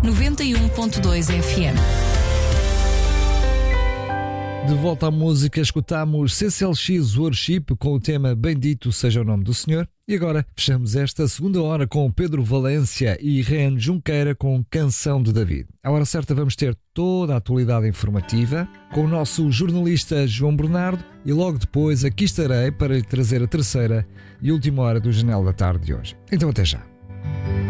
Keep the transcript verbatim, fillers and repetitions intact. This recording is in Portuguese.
noventa e um ponto dois F M. De volta à música, escutamos C C L X Worship com o tema Bendito Seja o Nome do Senhor. E agora fechamos esta segunda hora com Pedro Valência e Rean Junqueira com Canção de David. À hora certa vamos ter toda a atualidade informativa com o nosso jornalista João Bernardo e logo depois aqui estarei para lhe trazer a terceira e última hora do Janela da Tarde de hoje. Então até já.